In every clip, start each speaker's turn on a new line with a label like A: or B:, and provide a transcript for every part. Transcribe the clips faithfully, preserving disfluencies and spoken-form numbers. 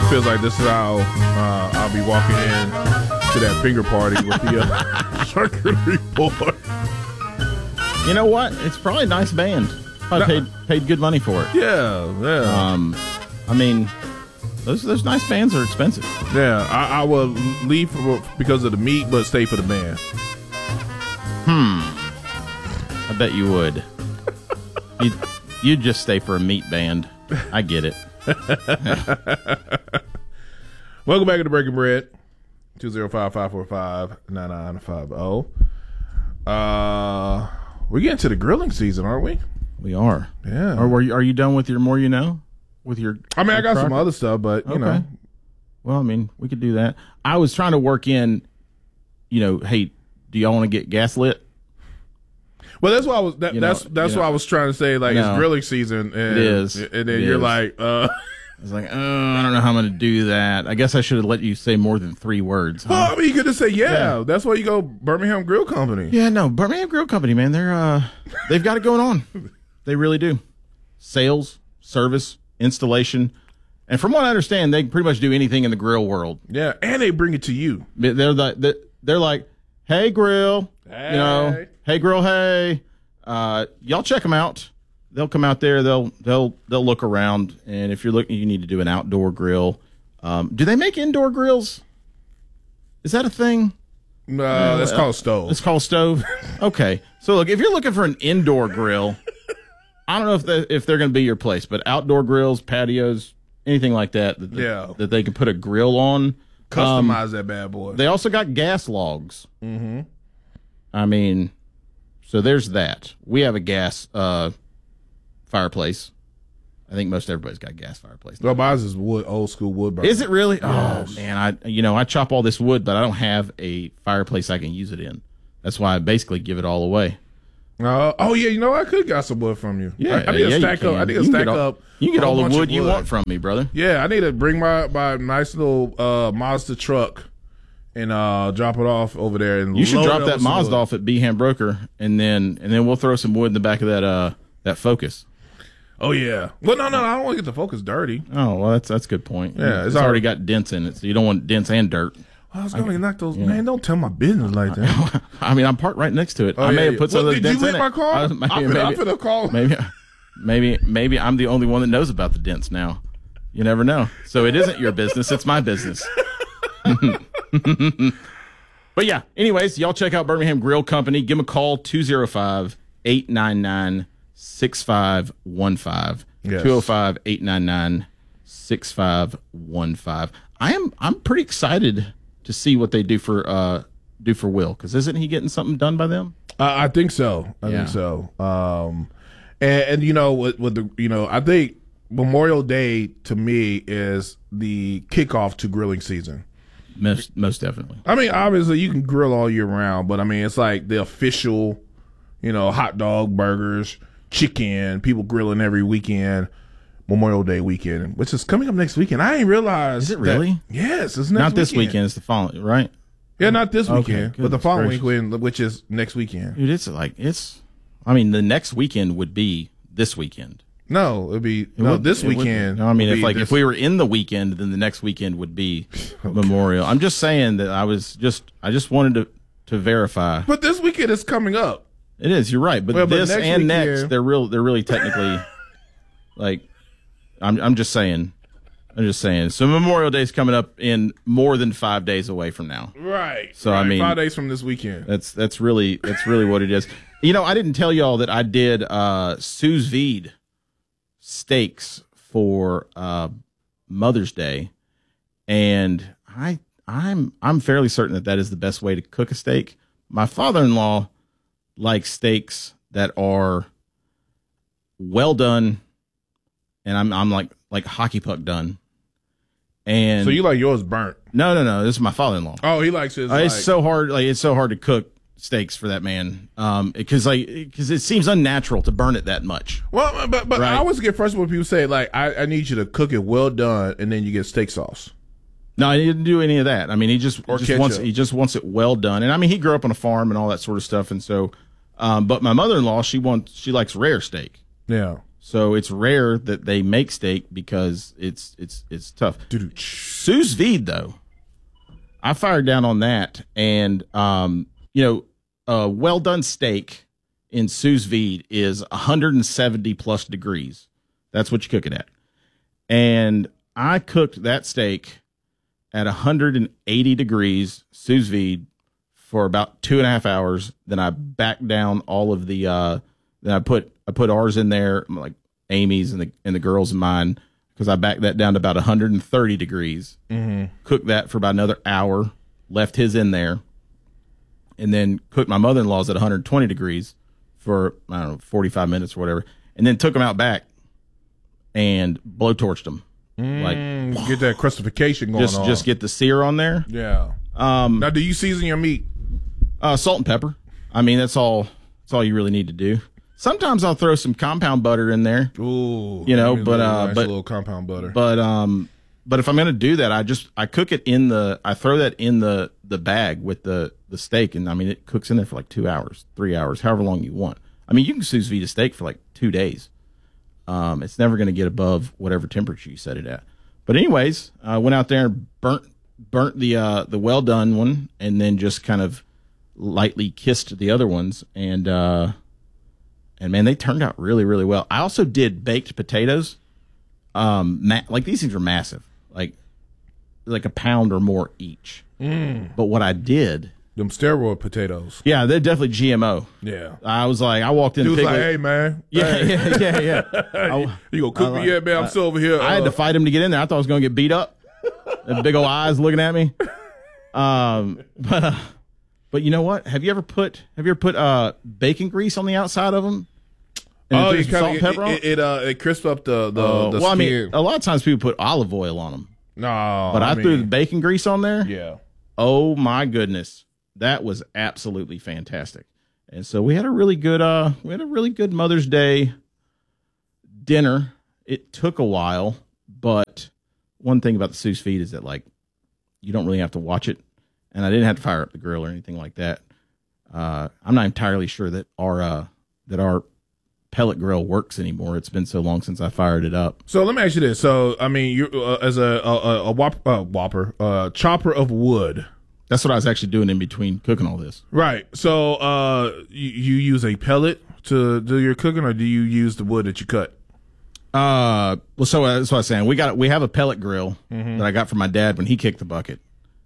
A: feels like this is how uh, I'll be walking in to that finger party with the uh, charcuterie board.
B: You know what? It's probably a nice band. Probably paid paid good money for it.
A: Yeah, yeah.
B: Um, I mean, those those nice bands are expensive.
A: Yeah, I, I will leave for, because of the meat, but stay for the band.
B: Hmm. I bet you would. You'd, you'd just stay for a meat band. I get it.
A: Welcome back to the Breaking Bread. two oh five, five four five, nine nine five oh. Uh, we're getting to the grilling season, aren't we?
B: We are.
A: Yeah.
B: Or were you, are you done with your More You Know? With your
A: I mean, I got
B: crock?
A: some other stuff, but, you
B: okay.
A: know.
B: Well, I mean, we could do that. I was trying to work in, you know, hey, do y'all want to get gaslit?
A: Well, that's why I was. That,
B: You know,
A: that's that's
B: you
A: what
B: know.
A: I was trying to say. Like
B: No.
A: it's grilling season, and,
B: It is.
A: and then
B: It
A: you're
B: is.
A: like, uh,
B: I was like, oh, I don't know how I'm going to do that. I guess I should have let you say more than three words. Huh?
A: well, I mean, you could just say, yeah,
B: Yeah.
A: That's why you go Birmingham Grill Company.
B: Yeah, no, Birmingham Grill Company, man, they're uh, they've got it going on. They really do. Sales, service, installation, and from what I understand, they can pretty much do anything in the grill world.
A: Yeah, and they bring it to you.
B: They're like, they're like, hey, grill,
A: Hey.
B: you know, hey, grill, hey, uh, y'all check them out. They'll come out there. They'll they'll they'll look around, and if you're looking, you need to do an outdoor grill. Um, do they make indoor grills? Is that a thing?
A: Uh, that's called stove.
B: It's called stove. Okay, so look, if you're looking for an indoor grill, I don't know if they, if they're going to be your place, but outdoor grills, patios, anything like that, that,
A: Yeah.
B: that they can put a grill on.
A: Customize
B: Um,
A: that bad boy.
B: They also got gas logs. Mm-hmm. I mean, so there's that. We have a gas uh, fireplace. I think most everybody's got a gas fireplace.
A: well, mine's is wood, old school wood burner.
B: Is it really?
A: Yes.
B: Oh man, I you know I chop all this wood, but I don't have a fireplace I can use it in. That's why I basically give it all away.
A: Uh, oh yeah, you know I could got some wood from you.
B: Yeah,
A: I, I need
B: yeah,
A: to
B: you
A: stack up.
B: can.
A: I need
B: You
A: to
B: can
A: stack
B: get all-
A: up.
B: You can get
A: a
B: all the
A: bunch of
B: wood you want from me, brother.
A: Yeah, I need to bring my my nice little uh, Mazda truck and uh, drop it off over there. And
B: You should
A: load
B: drop
A: it up
B: that
A: with some
B: Mazda
A: wood.
B: off at Behan Broker, and then and then we'll throw some wood in the back of that uh that Focus.
A: Oh yeah. Well, no, no, no, I don't want to get the Focus dirty.
B: Oh well, that's that's a good point.
A: Yeah,
B: it's,
A: it's
B: already
A: already-
B: got dents in it, so you don't want dents and dirt.
A: I was going to knock those. Man, don't tell my business like that.
B: I mean, I'm parked right next to it.
A: Oh,
B: I may
A: yeah,
B: have
A: yeah.
B: put some
A: Well,
B: of those
A: did
B: dents
A: you
B: in
A: hit
B: it.
A: my car?
B: I-
A: I'm
B: maybe,
A: finna, I'm
B: maybe,
A: finna call.
B: maybe, maybe, maybe I'm the only one that knows about the dents now. You never know. So it isn't your business; it's my business. But yeah. Anyways, y'all check out Birmingham Grill Company. Give them a call two oh five, eight nine nine, six five one five.
A: Yes.
B: two oh five, eight nine nine, six five one five. I am I'm pretty excited to see what they do for uh do for Will, because isn't he getting something done by them?
A: Uh, I think so. I
B: Yeah.
A: think so. Um, and, and you know, with, with the, you know, I think Memorial Day to me is the kickoff to grilling season.
B: Most most definitely.
A: I mean, obviously you can grill all year round, but I mean, it's like the official, you know, hot dog, burgers, chicken, people grilling every weekend. Memorial Day weekend, which is coming up next weekend. I didn't realize.
B: Is it
A: that-
B: really?
A: yes, it's next
B: Not this
A: weekend.
B: weekend, it's the following, right?
A: Yeah, not this
B: Okay,
A: weekend, but the
B: goodness
A: following
B: gracious.
A: weekend, which is next weekend.
B: Dude, it's like it's I mean, the next weekend would be this weekend.
A: No, it'd be
B: It
A: no
B: would-
A: this
B: it would-
A: weekend.
B: No, I mean,
A: would
B: if
A: be
B: like
A: this-
B: if we were in the weekend, then the next weekend would be Memorial. I'm just saying that I was just I just wanted to to verify.
A: but this weekend is coming up.
B: It is. You're right. But
A: Well, but
B: this
A: next
B: and
A: weekend-
B: next, they're real. They're really technically like. I'm. I'm just saying. I'm just saying. So Memorial Day is coming up in more than five days away from now.
A: Right.
B: So, I
A: right,
B: mean-
A: five days from this weekend.
B: That's that's really that's really what it is. You know, I didn't tell y'all that I did uh, sous vide steaks for uh, Mother's Day, and I I'm I'm fairly certain that that is the best way to cook a steak. My father-in-law likes steaks that are well done, and I'm I'm like like hockey puck done. And
A: So you like yours burnt?
B: no no no, this is my father-in-law.
A: Oh, he likes his.
B: Uh, it's
A: like-
B: so hard. Like it's so hard to cook steaks for that man. Um, because like because it seems unnatural to burn it that much.
A: Well, but but
B: Right.
A: I always get frustrated when people say like, I, I need you to cook it well done, and then you get steak sauce.
B: No, he didn't do any of that. I mean, he just,
A: Or
B: just wants
A: ketchup.
B: he just wants it well done. And I mean, he grew up on a farm and all that sort of stuff. And so, um, but my mother-in-law, she wants she likes rare steak.
A: Yeah.
B: So it's rare that they make steak because it's it's it's tough. Sous vide though, I fired down on that, and um, you know, a well done steak in sous vide is one hundred seventy plus degrees. That's what you cook it at. And I cooked that steak at one hundred eighty degrees sous vide for about two and a half hours. Then I backed down all of the. Uh, then I put I put ours in there, like Amy's and the and the girls and mine, because I backed that down to about one hundred thirty degrees.
A: Mm-hmm.
B: Cooked that for about another hour. Left his in there, and then cooked my mother-in-law's at one hundred twenty degrees for I don't know forty-five minutes or whatever, and then took them out back and blowtorched them.
A: Mm,
B: like
A: get that crustification going
B: just,
A: on.
B: Just get the sear on there.
A: Yeah.
B: Um,
A: now, do you season your meat?
B: Uh, salt and pepper. I mean, that's all. That's all you really need to do. Sometimes I'll throw some compound butter in there.
A: Ooh,
B: you know,
A: but
B: but
A: nice
B: uh, but
A: little compound butter.
B: But um, but if I'm gonna do that, I just I cook it in the. I throw that in the the bag with the the steak, and I mean it cooks in there for like two hours, three hours, however long you want. I mean, you can sous vide a steak for like two days. Um, it's never going to get above whatever temperature you set it at. But anyways, I went out there and burnt burnt the uh, the well done one, and then just kind of lightly kissed the other ones, and uh, and man, they turned out really really well. I also did baked potatoes. Um, ma- like these things are massive, like like a pound or more each.
A: Mm.
B: But what I did.
A: Them steroid potatoes.
B: Yeah, they're definitely G M O.
A: Yeah.
B: I was like, I walked in.
A: He was like, hey, man.
B: Yeah,
A: hey.
B: yeah, yeah, yeah. I,
A: you gonna cook
B: I,
A: me yet, man? I'm
B: I,
A: still over here.
B: I had
A: uh,
B: to fight him to get in there. I thought I was going to get beat up. The big old eyes looking at me. Um, but, uh, but you know what? Have you ever put Have you ever put uh bacon grease on the outside of them? And
A: oh,
B: you
A: you
B: salt and
A: kind
B: pepper
A: of
B: on
A: it, it, uh, it crisps up the the,
B: uh,
A: the
B: well,
A: skin.
B: I mean, a lot of times people put olive oil on them.
A: No,
B: but I,
A: I
B: threw
A: mean,
B: the bacon grease on there.
A: Yeah.
B: Oh my goodness. That was absolutely fantastic. And so we had a really good uh we had a really good Mother's Day dinner. It took a while, but one thing about the sous vide is that like you don't really have to watch it, and I didn't have to fire up the grill or anything like that. Uh I'm not entirely sure that our uh that our pellet grill works anymore. It's been so long since I fired it up.
A: So let me ask you this. So I mean, you uh, as a a, a, a whop, uh, whopper, uh chopper of wood.
B: That's what I was actually doing in between cooking all this.
A: Right. So, uh, you, you use a pellet to do your cooking, or do you use the wood that you cut?
B: Uh, well, so uh, that's what I was saying. We got we have a pellet grill mm-hmm. that I got from my dad when he kicked the bucket,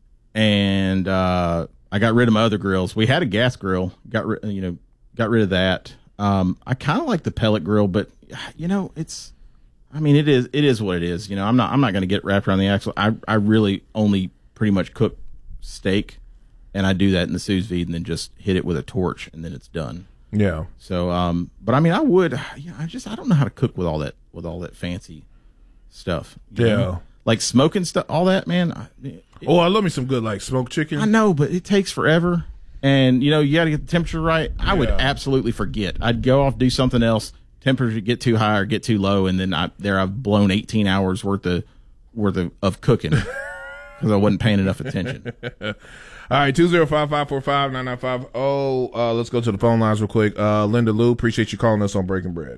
B: and uh, I got rid of my other grills. We had a gas grill, got rid, you know, got rid of that. Um, I kind of like the pellet grill, but you know, it's, I mean, it is it is what it is. You know, I'm not I'm not going to get wrapped around the axle. I I really only pretty much cook steak, and I do that in the sous vide and then just hit it with a torch and then it's done.
A: Yeah.
B: So, um, but I mean, I would, yeah, I just, I don't know how to cook with all that, with all that fancy stuff.
A: Yeah.
B: Know? Like smoking stuff, all that, man. I, it,
A: oh, I love me some good, like smoked chicken.
B: I know, but it takes forever. And, you know, you got to get the temperature right. I
A: yeah.
B: would absolutely forget. I'd go off, do something else, temperature get too high or get too low. And then I, there I've blown eighteen hours worth of, worth of, of cooking. Because I wasn't paying enough attention.
A: All right, two zero five, five four five, nine nine five zero. Uh, let's go to the phone lines real quick. Uh, Linda Lou, appreciate you calling us on Breaking Bread.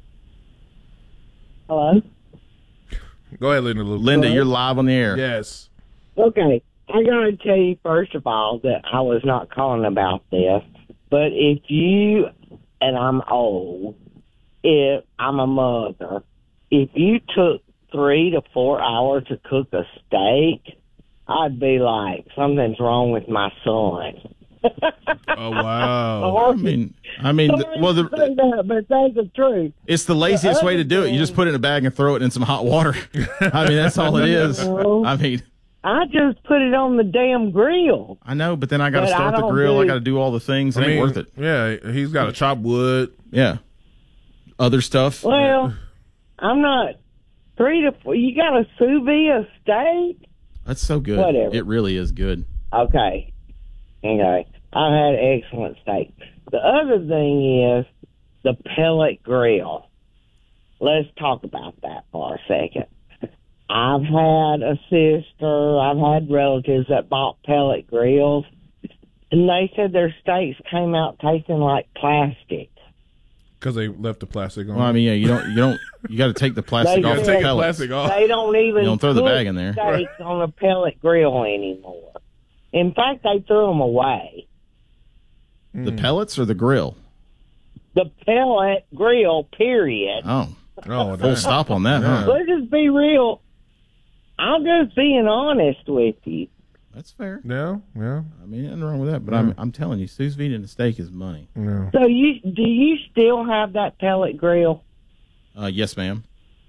C: Hello?
A: Go ahead, Linda Lou.
B: Linda,
C: Hello?
B: you're live on the air.
A: Yes.
C: Okay. I got to tell you, first of all, that I was not calling about this. But if you, and I'm old, if I'm a mother, if you took three to four hours to cook a steak, I'd be like, something's wrong with my son.
A: Oh, wow.
C: Or,
B: I mean, I mean, the, well, the,
C: that, but that's the truth.
B: it's the laziest way to do it. You just put it in a bag and throw it in some hot water. I mean, that's all it is. I mean,
C: I just put it on the damn grill.
B: I know, but then I got to
C: But I
B: start the
C: don't
B: grill.
C: do-
B: I got to do all the things. It
A: I
B: ain't
A: mean,
B: worth it.
A: Yeah, he's got to chop wood.
B: Yeah. Other stuff.
C: Well, I'm not three to four. You got a sous vide a steak?
B: That's so good.
C: Whatever.
B: It really is good.
C: Okay. Okay. I've had excellent steak. The other thing is the pellet grill. Let's talk about that for a second. I've had a sister, I've had relatives that bought pellet grills, and they said their steaks came out tasting like plastic.
A: Because they left the plastic on.
B: Well, I mean, yeah, you don't, you don't, you got to take the plastic
C: They
B: off
C: gotta
B: the
A: take the
B: pellets.
A: plastic off.
C: They don't even
B: You don't throw the
C: cook
B: bag in there.
C: steaks on a pellet grill anymore. In fact, they threw them away.
B: The pellets or the grill?
C: The pellet grill, period.
B: Oh,
A: Oh,
B: full
A: damn.
B: stop on that, huh?
C: Let's just be real. I'm just being honest with you.
B: That's fair.
A: Yeah, yeah,
B: I mean, nothing wrong with that. But I'm, I'm telling you, sous vide and a steak is money.
A: yeah.
C: So you do you still have that pellet grill?
B: Uh, yes, ma'am.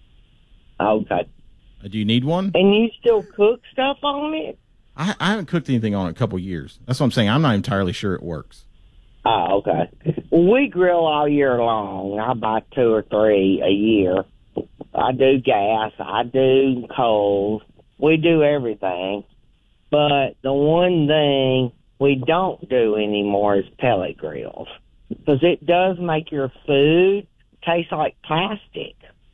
C: Okay.
B: Uh, do you need one?
C: And you still cook stuff on it?
B: I, I haven't cooked anything on it in a couple years. That's what I'm saying. I'm not entirely sure it works.
C: Oh, okay. Well, we grill all year long. I buy two or three a year. I do gas. I do coals. We do everything. But the one thing we don't do anymore is pellet grills. Because it does make your food taste like plastic.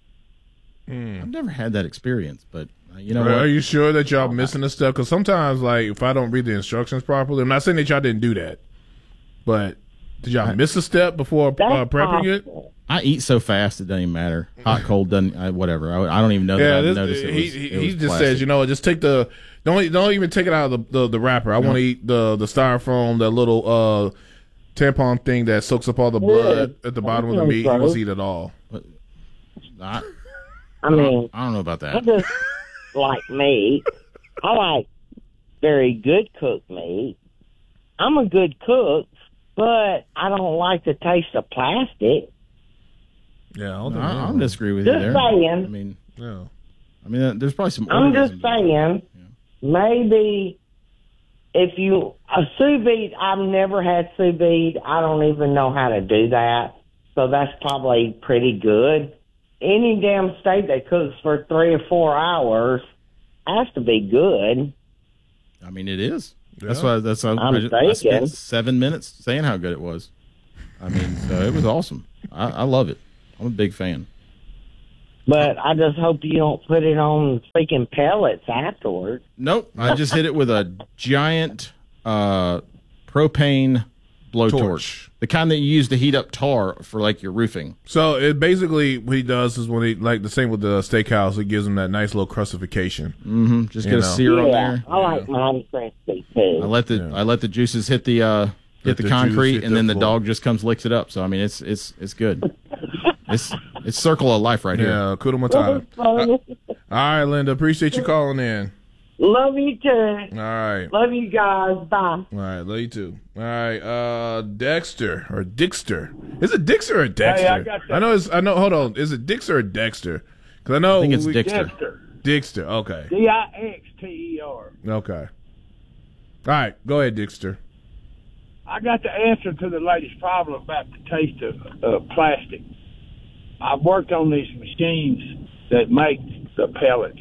B: I've never had that experience, but uh, you know
A: Are,
B: what?
A: are you sure that y'all missing the stuff? Because sometimes, like, if I don't read the instructions properly, I'm not saying that y'all didn't do that, but did y'all miss a step before
C: That's
A: uh, prepping it?
C: possible.
B: I eat so fast it doesn't even matter. Hot, cold doesn't. I, whatever. I, I don't even know
A: Yeah,
B: that I
A: this,
B: noticed it
A: he
B: was.
A: he,
B: it
A: he
B: was
A: just
B: plastic.
A: says, you know, just take the don't don't even take it out of the the, the wrapper. I want to eat the the styrofoam, that little uh tampon thing that soaks up all the blood at the bottom of the meat. He wants to eat it all.
B: I,
C: I mean,
B: I don't know about
C: I
B: that.
C: just like meat. I like very good cooked meat. I'm a good cook, but I don't like the taste of plastic.
A: Yeah, I don't
B: No,
A: think
B: I, I
A: so.
B: don't disagree with you
C: Just
B: there.
C: saying.
B: I mean,
A: Yeah.
B: I mean, uh, there's probably some.
C: I'm just
B: organisms-
C: saying, maybe if you a sous vide, I've never had sous vide. I don't even know how to do that, so that's probably pretty good. Any damn steak that cooks for three or four hours has to be good.
B: I mean, it is.
A: Yeah.
B: That's why. That's why
C: I'm
B: I, I
C: thinking.
B: spent seven minutes saying how good it was. I mean, so it was awesome. I, I love it. I'm a big fan.
C: But I just hope you don't put it on freaking pellets afterwards.
B: Nope. I just hit it with a giant uh, propane blowtorch,
A: Torch.
B: the kind that you use to heat up tar for like your roofing.
A: So it basically what he does is when he like the same with the steakhouse, it gives him that nice little crustification.
B: Mm-hmm. Just
A: You
B: get a
A: know.
B: sear on
C: Yeah,
B: there.
C: I like mine crispy too.
B: I let the
A: Yeah.
B: I let the juices hit the uh,
A: Let
B: hit
A: the
B: the
A: juice
B: concrete,
A: hit
B: and
A: the
B: then the
A: floor.
B: dog just comes licks it up. So I mean, it's it's it's good. it's it's circle of life right here.
A: Yeah, Kudo Matata. All right, Linda, appreciate you calling in.
C: Love you too.
A: All right.
C: Love you guys. Bye.
A: All right, love you too. All right, uh, Dexter or Dixter. Is it Dixter or Dexter?
D: I got that.
A: I know it's. I know. Hold on. Is it Dixter or Dexter? Because I know
B: I think it's
A: we-
B: Dexter.
D: Dexter.
A: Dixter. Okay.
D: D I X T E R.
A: Okay. All right. Go ahead, Dixter.
D: I got the answer to the lady's problem about the taste of uh, plastic. I've worked on these machines that make the pellets.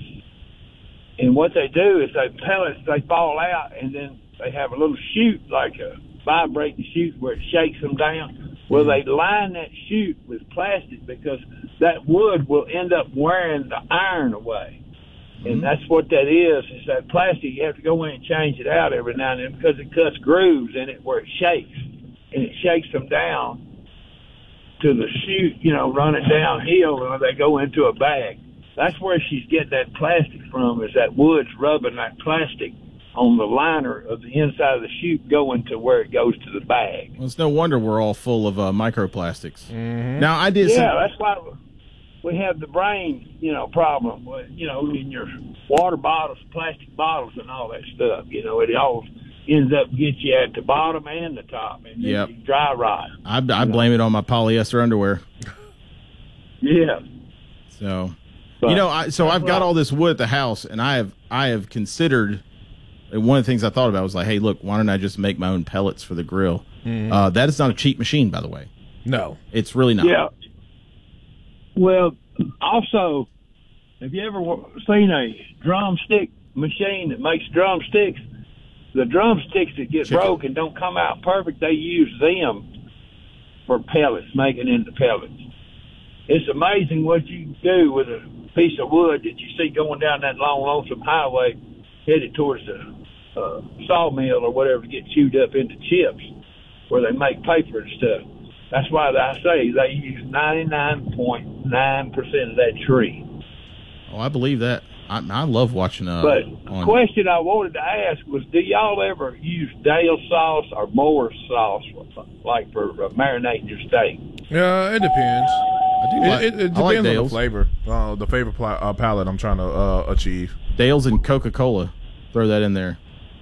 D: And what they do is they pellets, they fall out, and then they have a little chute, like a vibrating chute where it shakes them down. Well, they line that chute with plastic because that wood will end up wearing the iron away. And that's what that is, is that plastic, you have to go in and change it out every now and then because it cuts grooves in it where it shakes. And it shakes them down to the chute, you know, running downhill, and they go into a bag. That's where she's getting that plastic from, is that wood's rubbing that plastic on the liner of the inside of the chute going to where it goes to the bag.
B: Well, it's no wonder we're all full of uh, microplastics. Now I did.
D: Yeah,
B: some,
D: that's why we have the brain, you know, problem, with, you know, in your water bottles, plastic bottles and all that stuff. You know, it all ends up get you at the bottom and the top, and then
B: Yep.
D: you dry rot.
B: I, I blame it on my polyester underwear.
D: Yeah.
B: So,
D: But
B: you know, I, so I've got
D: right.
B: all this wood at the house, and I have I have considered. And one of the things I thought about was like, hey, look, why don't I just make my own pellets for the grill? Uh, that is not a cheap machine, by the way.
A: No.
B: It's really not.
D: Yeah. Well, also, have you ever wa- seen a drumstick machine that makes drumsticks? The drumsticks that get
B: Chicken.
D: broke and don't come out perfect, they use them for pellets, making into pellets. It's amazing what you can do with a piece of wood that you see going down that long, lonesome highway headed towards the uh, sawmill or whatever to get chewed up into chips where they make paper and stuff. That's why I say they use ninety-nine point nine percent of that tree.
B: Oh, I believe that. I, I love watching. Uh,
D: but
B: on...
D: the question I wanted to ask was, do y'all ever use Dale sauce or Moore sauce, like for uh, marinating your steak?
A: Yeah, it depends.
B: I do like,
A: it, it, it depends
B: like
A: on
B: Dale's.
A: the flavor, uh, the flavor pl- uh, palette I'm trying to uh, achieve.
B: Dale's and Coca-Cola. Throw that in there.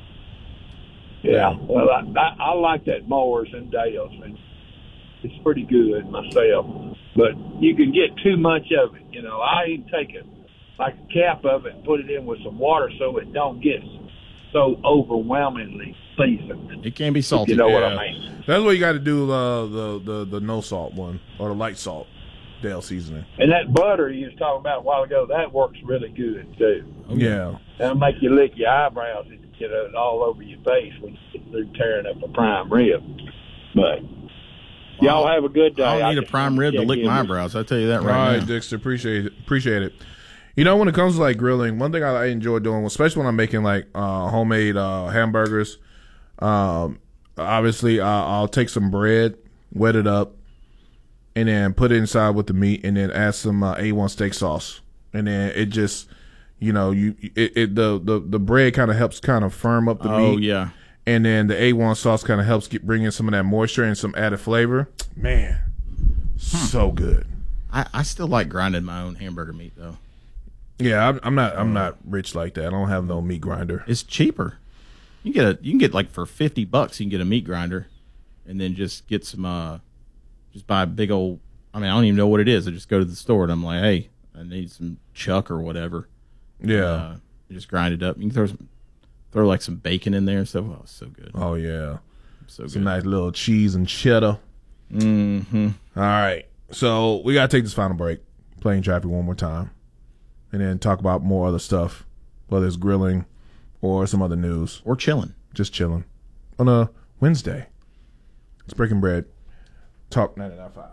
D: Yeah, well, I, I, I like that Moore's and Dale's, and it's pretty good myself. But you can get too much of it. You know, I even take it like a cap of it and put it in with some water so it don't get so overwhelmingly seasoned.
B: It can be salty.
D: You know
A: yeah.
D: what I mean?
A: That's what you got to do. Uh, the the the no salt one or the light salt Dale seasoning.
D: And that butter you was talking about a while ago, that works really good too.
A: Oh, yeah,
D: that'll make you lick your eyebrows and get it all over your face when you get through tearing up a prime rib. But y'all have a good day.
B: I don't need
D: I
B: a prime rib to lick my
D: with.
B: eyebrows. I tell you that
A: all
B: right,
A: right,
B: now.
A: Dexter, appreciate it. Appreciate it. You know, when it comes to like grilling, one thing I, I enjoy doing, especially when I'm making like uh, homemade uh, hamburgers. Um, obviously, uh, I'll take some bread, wet it up, and then put it inside with the meat, and then add some uh, A one steak sauce, and then it just, you know, you it, it the, the the bread kind of helps kind of firm up the
B: Oh,
A: meat.
B: yeah.
A: And then the A one sauce kind of helps get bring in some of that moisture and some added flavor. Man, so good.
B: I, I still like grinding my own hamburger meat, though.
A: Yeah, I'm, I'm not. I'm not rich like that. I don't have no meat grinder.
B: It's cheaper. You can get a. You can get like for fifty bucks. You can get a meat grinder, and then just get some. Uh, just buy a big old. I mean, I don't even know what it is. I just go to the store and I'm like, hey, I need some chuck or whatever.
A: Yeah,
B: uh, you just grind it up. You can throw some, throw like some bacon in there and stuff. Oh, it's so good.
A: Oh yeah,
B: So
A: some
B: good.
A: nice little cheese and cheddar.
B: Mm-hmm.
A: All right, so we gotta take this final break. Playing traffic one more time, and then talk about more other stuff, whether it's grilling or some other news.
B: Or chilling.
A: Just chilling on a Wednesday. It's Breaking Bread. Talk ninety-nine point five.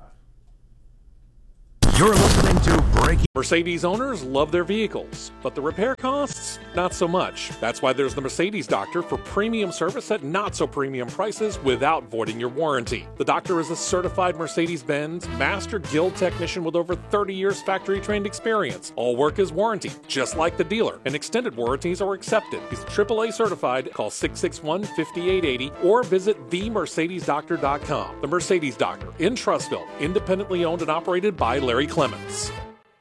E: You're listening to Breaking.
F: Mercedes owners love their vehicles, but the repair costs, not so much. That's why there's the Mercedes Doctor for premium service at not so premium prices without voiding your warranty. The Doctor is a certified Mercedes-Benz Master Guild technician with over thirty years factory trained experience. All work is warranty, just like the dealer, and extended warranties are accepted. He's triple A certified. Call six six one, five eight eight zero or visit the mercedes doctor dot com. The Mercedes Doctor in Trussville, independently owned and operated by Larry Clements.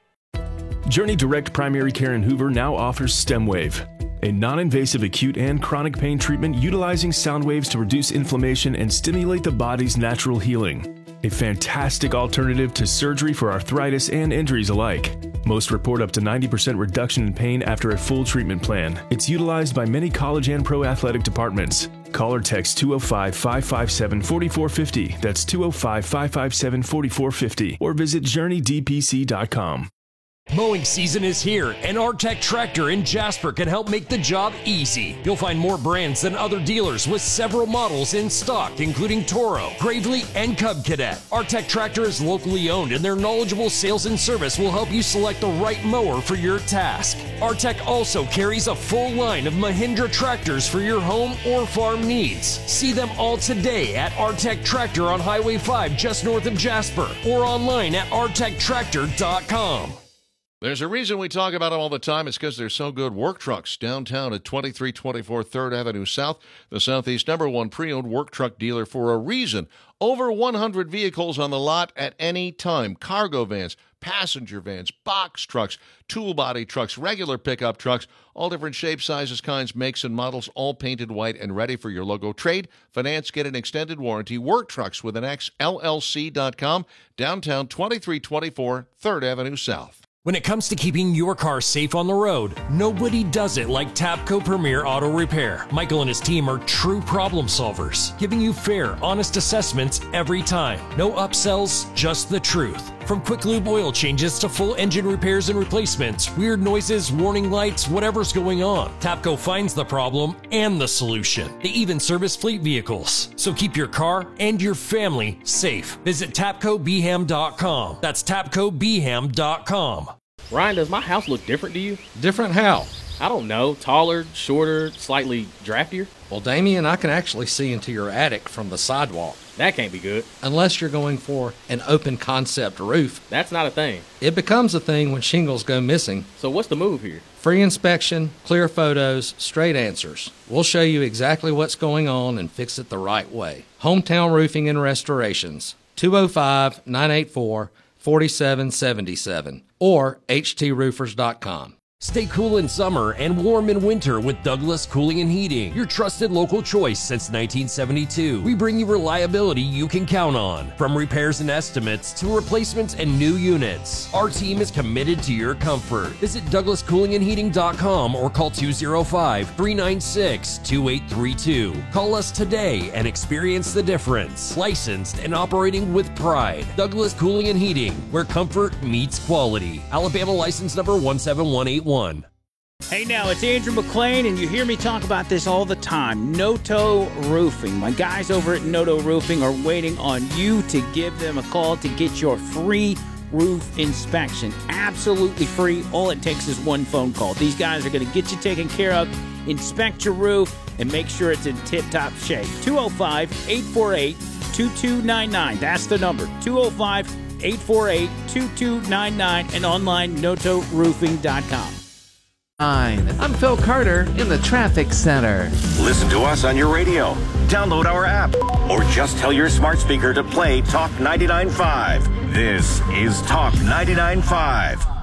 G: Journey Direct Primary Care in Hoover now offers StemWave, a non-invasive acute and chronic pain treatment utilizing sound waves to reduce inflammation and stimulate the body's natural healing. A fantastic alternative to surgery for arthritis and injuries alike. Most report up to ninety percent reduction in pain after a full treatment plan. It's utilized by many college and pro athletic departments. Call or text two oh five, five five seven, four four five oh. That's two oh five, five five seven, four four five oh. Or visit journey d p c dot com.
H: Mowing season is here, and Artec Tractor in Jasper can help make the job easy. You'll find more brands than other dealers with several models in stock, including Toro, Gravely, and Cub Cadet. Artec Tractor is locally owned, and their knowledgeable sales and service will help you select the right mower for your task. Artec also carries a full line of Mahindra tractors for your home or farm needs. See them all today at Artec Tractor on Highway five just north of Jasper, or online at artec tractor dot com.
I: There's a reason we talk about them all the time. It's because they're so good. Work Trucks, downtown at twenty-three twenty-four third Avenue South, the Southeast number one pre-owned work truck dealer for a reason. Over one hundred vehicles on the lot at any time. Cargo vans, passenger vans, box trucks, tool body trucks, regular pickup trucks, all different shapes, sizes, kinds, makes, and models, all painted white and ready for your logo. Trade, finance, get an extended warranty. Work Trucks with an X, L L C dot com, downtown twenty-three twenty-four third Avenue South.
H: When it comes to keeping your car safe on the road, nobody does it like Tapco Premier Auto Repair. Michael and his team are true problem solvers, giving you fair, honest assessments every time. No upsells, just the truth. From quick lube oil changes to full engine repairs and replacements, weird noises, warning lights, whatever's going on, Tapco finds the problem and the solution. They even service fleet vehicles. So keep your car and your family safe. Visit tapco b ham dot com. That's tapco b ham dot com.
J: Ryan, does my house look different to you?
K: Different how?
J: I don't know. Taller, shorter, slightly draftier?
K: Well, Damien, I can actually see into your attic from the sidewalk.
J: That can't be good.
E: Unless you're going for an open concept roof.
J: That's not a thing.
E: It becomes a thing when shingles go missing.
J: So what's the move here?
E: Free inspection, clear photos, straight answers. We'll show you exactly what's going on and fix it the right way. Hometown Roofing and Restorations, two oh five, nine eight four, four seven seven seven or h t roofers dot com.
H: Stay cool in summer and warm in winter with Douglas Cooling and Heating, your trusted local choice since nineteen seventy-two. We bring you reliability you can count on, from repairs and estimates to replacements and new units. Our team is committed to your comfort. Visit douglas cooling and heating dot com or call two oh five, three nine six, two eight three two. Call us today and experience the difference. Licensed and operating with pride. Douglas Cooling and Heating, where comfort meets quality. Alabama license number one seven one eight one.
K: Hey now, it's Andrew McLean, and you hear me talk about this all the time. Noto Roofing. My guys over at Noto Roofing are waiting on you to give them a call to get your free roof inspection. Absolutely free. All it takes is one phone call. These guys are going to get you taken care of, inspect your roof, and make sure it's in tip-top shape. two oh five, eight four eight, two two nine nine. That's the number. two oh five, eight four eight, two two nine nine and online noto roofing dot com.
L: I'm Phil Carter in the Traffic Center.
M: Listen to us on your radio, download our app, or just tell your smart speaker to play Talk ninety-nine point five. This is Talk ninety-nine point five.